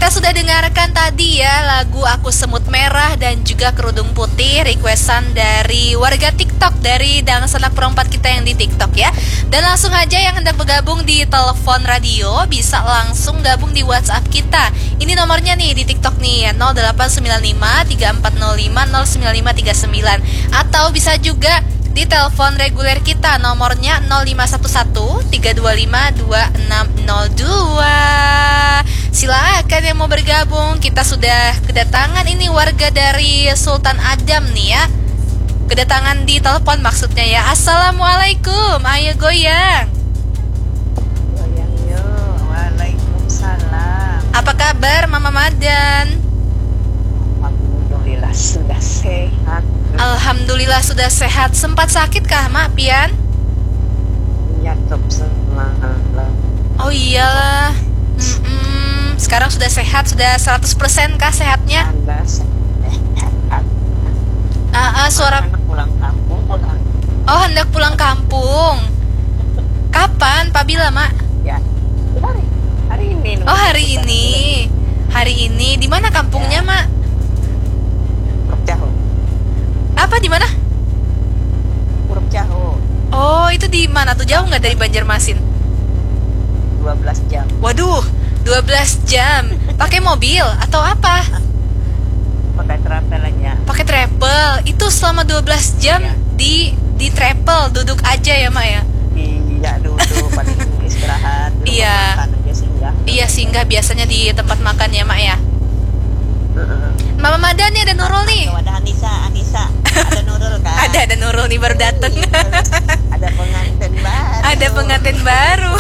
Kita sudah dengarkan tadi ya lagu Aku Semut Merah dan juga Kerudung Putih, requestan dari warga TikTok, dari Dang Sanak Perempat kita yang di TikTok ya. Dan langsung aja yang hendak bergabung di telepon radio bisa langsung gabung di WhatsApp kita. Ini nomornya nih di TikTok nih, 0895 3405 09539. Atau bisa juga di telepon reguler kita, nomornya 0511 325 2602. Silakan yang mau bergabung. Kita sudah kedatangan ini warga dari Sultan Adam nih ya. Kedatangan di telepon maksudnya ya. Assalamualaikum, ayo goyang. Goyang yuk. Waalaikumsalam. Apa kabar Mama Madan? Alhamdulillah sudah sehat. Alhamdulillah sudah sehat. Sempat sakit kah Mak Pian? Ya top semangat. Oh iyalah. Sekarang sudah sehat, sudah 100% kah sehatnya? Anda sehat. Suara Anak pulang kampung. Oh, hendak pulang kampung. Kapan? Pak Bila, Mak? Ya. Hari ini. Oh, hari ini. Hari ini di mana kampungnya, Ya. Mak? Puruk Jahu. Apa di mana? Puruk Jahu. Oh, itu di mana tuh? Jauh nggak dari Banjarmasin? 12 jam. Waduh, 12 jam. Pakai mobil atau apa? Pakai travel aja. Pakai travel. Itu selama 12 jam Ya. di travel, duduk aja ya, Mak ya? Iya, duduk paling istirahat. Iya. Makan aja singgah. Iya, singgah biasanya di tempat makan ya, Mak ya? Mama Madan nih, ada Nurul nih. Ada Anissa. Ada Nurul kan? Ada Nurul nih baru dateng. Ada pengantin baru. Ada pengantin baru.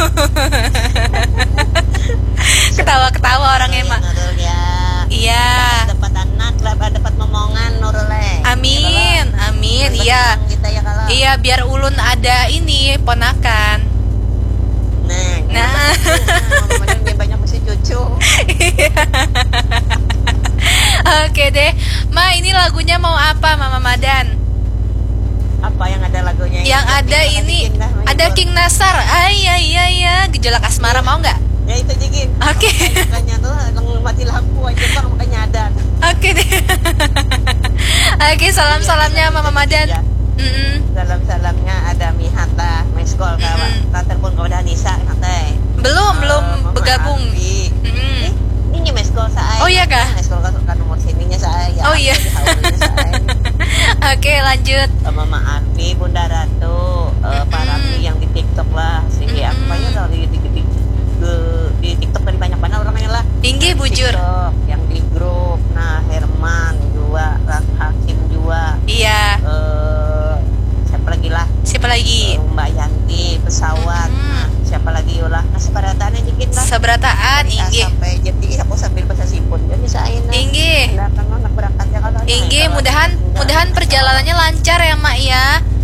Ketawa-ketawa orangnya, Mak. Nurul ya. Iya. Dapat anak, dapat momongan Nurul. Amin. Iya. Kita ya kalau. Iya, biar ulun ada ini ponakan. Nah. Kemudian dia banyak mesti cucu. Oke deh. Ma, ini lagunya mau apa Mama Madan? Apa yang ada lagunya? Yang ada ini ada King Nasar. Iya. Gejolak asmara mau nggak? Ya itu Jigin. Oke. Makanya tuh mati lampu aja Bang, makanya ada. Oke deh. Oke, salam-salamnya Mama Madan. Salam-salamnya ada Mihata, Meskol kawan. Telepon kepada Anissa nanti. Belum bergabung. Ini Meskol saya. Oh iya kah? Meskol kan nomor sininya saya. Oh iya. Oke, lanjut. Mama Arfi, Bunda Ratu, Pak Raffi yang di TikTok lah. Apa ya dari di TikTok dari banyak-banyak orangnya lah. Inggih bujur. TikTok, yang di grup. Nah, Herman juga, Rat Hakim juga. Iya. Siapa lagi? Mbak Yanti, pesawat. Nah, siapa lagi ulah? Nah, seberataannya dikit lah. Seberataan, inggih. Sampai jadi aku sambil bahasa sipun. Jadi saya Inggih. anak berangkatnya kalau. Inggih, mudahan perjalanannya lancar ya, Mak ya.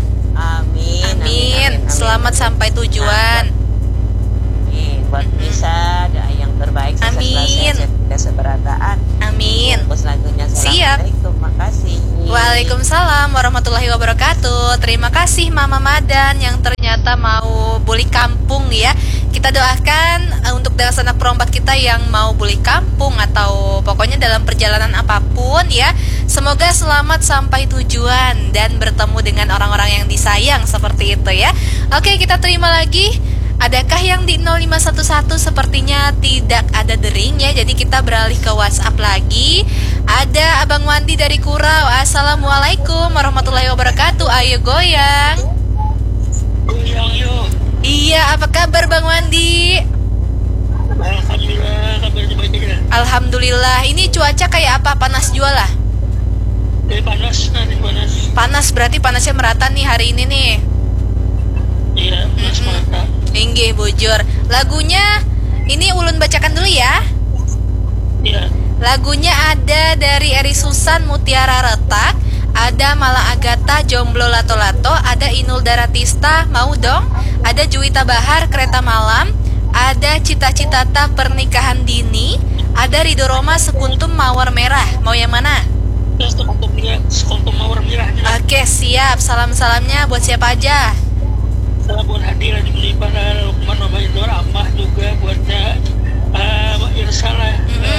Amin. Selamat sampai tujuan. Buat bisa yang terbaik. Amin. Tidak seberataan. Amin. Terus lagunya. Siap. Assalamualaikum. Makasih. Waalaikumsalam warahmatullahi wabarakatuh. Terima kasih Mama Madan yang ternyata mau balik kampung ya. Kita doakan untuk Dang Sanak Perompak kita yang mau balik kampung atau pokoknya dalam perjalanan apapun ya. Semoga selamat sampai tujuan dan bertemu dengan orang-orang yang disayang seperti itu ya. Oke, kita terima lagi. Adakah yang di 0511? Sepertinya tidak ada dering ya. Jadi kita beralih ke WhatsApp lagi. Ada Abang Wandi dari Kurau. Assalamualaikum warahmatullahi wabarakatuh. Ayo goyang. Goyang yuk. Iya, apa kabar Bang Wandi? Alhamdulillah, kabarnya baik ya. Alhamdulillah. Ini cuaca kayak apa? Panas juga lah. Panas. Panas berarti panasnya merata nih hari ini nih. Iya, panas merata. Inggih bujur. Lagunya ini ulun bacakan dulu ya. Iya. Lagunya ada dari Eri Susan, Mutiara Retak, ada Mala Agatha, Jomblo Lato-Lato, ada Inul Daratista, Mau Dong, ada Juwita Bahar, Kereta Malam, ada Cita-Citata, Pernikahan Dini, ada Ridho Roma, Sekuntum Mawar Merah. Mau yang mana? Sekuntum Mawar Merah. Oke, siap. Salam-salamnya buat siapa aja? Salam buat hadir di para Lukman, Mama Indor, Amah juga buatnya Mbak Irsa lah,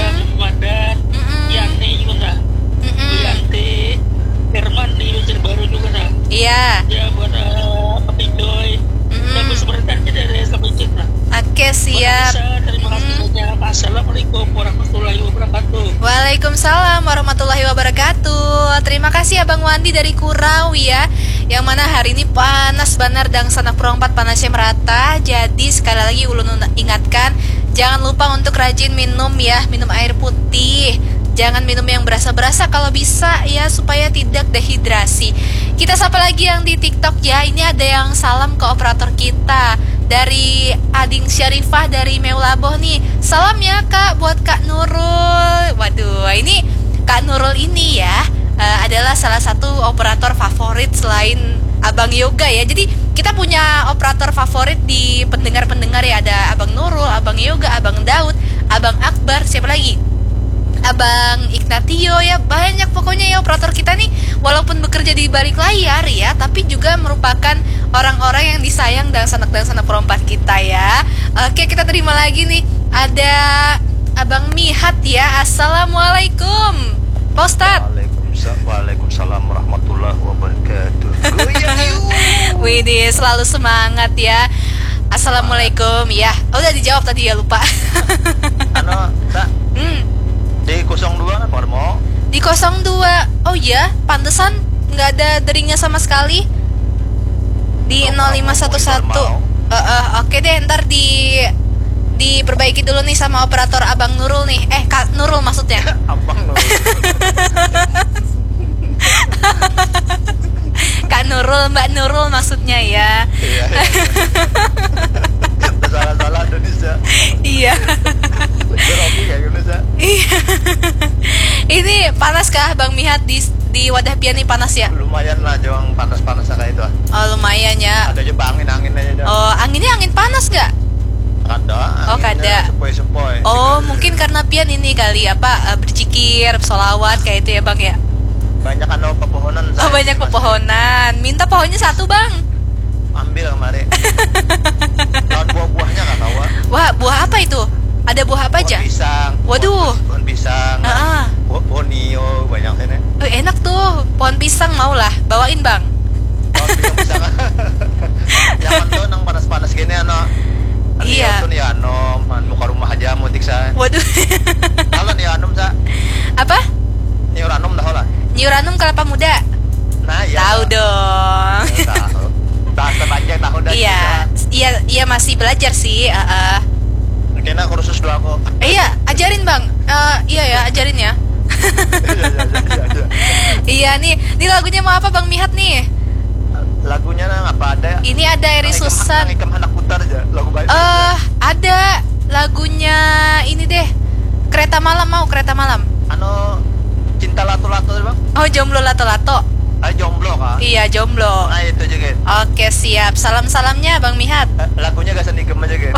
Assalamualaikum warahmatullahi wabarakatuh. Waalaikumsalam warahmatullahi wabarakatuh. Terima kasih Abang Wandi dari Kurau ya. Yang mana hari ini panas benar dan sana perompat panasnya merata. Jadi sekali lagi ulun ingatkan, jangan lupa untuk rajin minum ya, minum air putih. Jangan minum yang berasa-berasa kalau bisa ya, supaya tidak dehidrasi. Kita sapa lagi yang di TikTok ya. Ini ada yang salam ke operator kita dari Ading Syarifah dari Meulaboh nih. Salam ya Kak buat Kak Nurul. Waduh, ini Kak Nurul ini ya adalah salah satu operator favorit selain Abang Yoga ya. Jadi kita punya operator favorit di pendengar-pendengar ya. Ada Abang Nurul, Abang Yoga, Abang Daud, Abang Akbar, siapa lagi? Abang Ignatio ya. Banyak pokoknya ya operator kita nih, walaupun bekerja di balik layar ya, tapi juga merupakan orang-orang yang disayang dan sanak perompat kita ya. Oke, kita terima lagi nih. Ada Abang Mihat ya. Assalamualaikum Pak Ustadz. Waalaikumsalam warahmatullahi wabarakatuh. Widih, selalu semangat ya. Assalamualaikum ya. Oh, udah dijawab tadi ya, lupa. Kak, di 02 kan mau? Di 02. Oh iya, pantesan nggak ada deringnya sama sekali. Di 0511. Oke deh, ntar diperbaiki dulu nih sama operator Abang Nurul nih. Kak Nurul maksudnya. Abang Nurul. Kak Nurul, Mbak Nurul maksudnya ya. Iya. Salah-salah Indonesia. Iya. Beropi kayak Indonesia. Iya. Ini panas kah Bang Mihat di wadah pian nih, panas ya? Lumayan lah, jangan panas-panas kayak itu. Oh, lumayan ya. Ada juga angin aja. Oh, anginnya angin panas gak? Ada. Oh, kada. Sepoi-sepoi. Oh, mungkin karena pian ini kali berzikir, sholawat kayak itu ya Bang ya. Banyak pepohonan. Oh, banyak pepohonan. Minta pohonnya satu Bang. Ambil kemarin. Lawan buah-buahnya nggak tahu. Wah, buah apa itu? Ada buah apa aja? Pohon pisang. Waduh. Pohon pisang. Pohon nio banyak ini. Enak tuh, pohon pisang mau lah, bawain Bang. Pohon pisang. Jangan tuh nang panas-panas gini Iya. Tuh nih anom, muka rumah aja mutik sa. Waduh. Tahu nih anom sa? Apa? Niur anom dah lah. Nyuranum kelapa muda. Nah, iya. Tahu dong. Tahu. Bahasa panjang tahu dah. Iya masih belajar sih. Kena kursus dua aku. Iya, ajarin Bang. Iya ya, ajarin ya. Iya nih lagunya mau apa Bang Mihat nih? Lagunya apa ada? Ini ada Eri Susan. Ikam anak putar aja, lagu baik. Ada lagunya ini deh. Kereta Malam, mau Kereta Malam. Cinta lato-lato Bang. Oh, Jomblo Lato-Lato. Jomblo kah? Iya, jomblo. Nah, itu juga. Oke, siap. Salam-salamnya Bang Mihat. Lagunya gak sendikem aja gitu.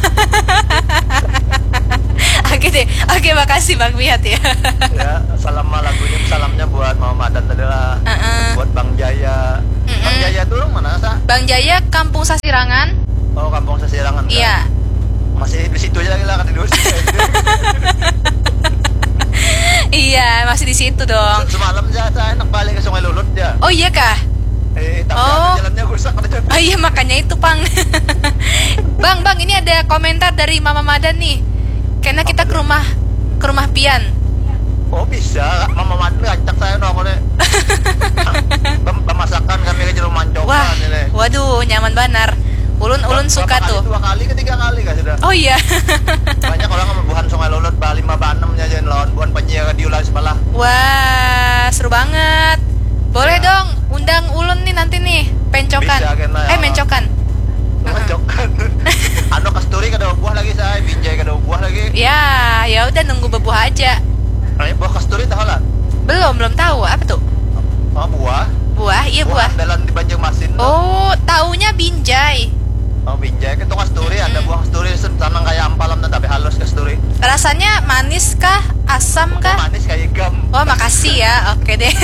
Oke deh. Oke, makasih Bang Mihat ya. Ya, salamnya buat Mama Madan tadi lah. Buat Bang Jaya. Bang Jaya tuh mana sa? Bang Jaya Kampung Sasirangan. Oh, Kampung Sasirangan. Iya. Masih di situ aja lah kan di situ. Iya, masih di situ dong. Semalam saya enak balik ke Sungai Lulut ya. Oh iya kah? Tapi jalannya rusak. Oh iya, makanya itu Pang. Bang, ini ada komentar dari Mama Madan nih. Karena kita ke rumah Pian. Oh bisa, Mama Madan ngajak saya nongol nih. Pemasakan kami ke rumah Mancokan. Wah, waduh, nyaman banar. Ulun suka tuh. 2 kali, 3 kali kan sudah. Oh iya. Banyak orang buhan Sungai Lulut, Bali 5 nya jangan lawan buhan penyiar di ulah sebelah. Wah, seru banget. Boleh dong, undang ulun nih nanti nih, pencokan. Bisa, ya. Mencokan. Mencokan. Kasturi kada buah lagi saya, Binjai kada buah lagi. Ya udah nunggu bebuah aja. Buah kasturi tahu lah? Belum tahu apa tuh? Oh, buah. Buah, iya buah. Dalam di Banjarmasin. Oh, taunya Binjai. Oh, Binjai itu kasturi, ada buah kasturi sama kayak ampalam tapi halus kasturi. Rasanya manis kah? Asam kah? Manis kayak gam. Oh, makasih ya. Oke deh.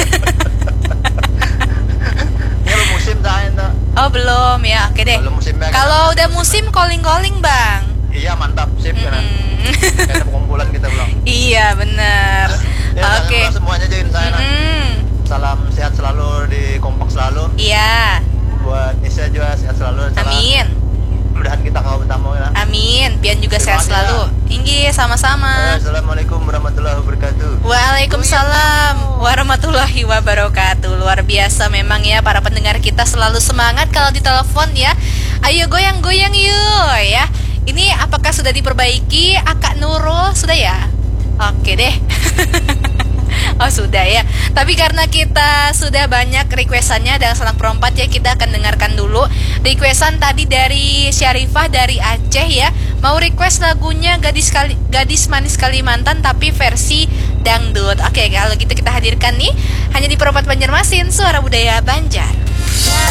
Ini belum musim saya tuh. Oh, belum ya. Oke deh. Belum musimnya. Kalau udah musim calling Bang. Iya, mantap sip kan. Kayak kumpulan kita belum. Iya, benar. Ya, Oke. Semuanya join saya. Salam sehat selalu, di kompak selalu. Iya. Buat Nisha juga sehat selalu. Amin. Mudahan kita kau bertemu ya. Amin. Pian juga Terima sehat kasih, selalu. Inggih, sama-sama. Assalamualaikum warahmatullahi wabarakatuh. Waalaikumsalam warahmatullahi wabarakatuh. Luar biasa memang ya, para pendengar kita selalu semangat kalau ditelepon ya. Ayo goyang-goyang yuk ya. Ini apakah sudah diperbaiki Akak Nurul? Sudah ya? Oke deh. Oh sudah ya. Tapi karena kita sudah banyak requestannya dan sanak perempat ya, kita akan dengarkan dulu requestan tadi dari Syarifah dari Aceh ya. Mau request lagunya Gadis Manis Kalimantan tapi versi dangdut. Oke, kalau gitu kita hadirkan nih hanya di Perempat Banjarmasin, Suara Budaya Banjar.